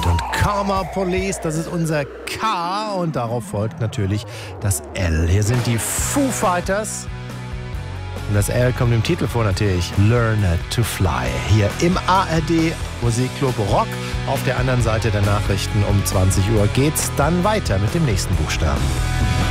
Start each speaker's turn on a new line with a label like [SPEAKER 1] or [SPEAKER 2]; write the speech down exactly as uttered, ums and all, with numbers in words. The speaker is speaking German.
[SPEAKER 1] Zeit. Und Karma Police, das ist unser K und darauf folgt natürlich das L. Hier sind die Foo Fighters. Und das L kommt im Titel vor natürlich. Learn to Fly. Hier im A R D Musikclub Rock. Auf der anderen Seite der Nachrichten um zwanzig Uhr geht's dann weiter mit dem nächsten Buchstaben.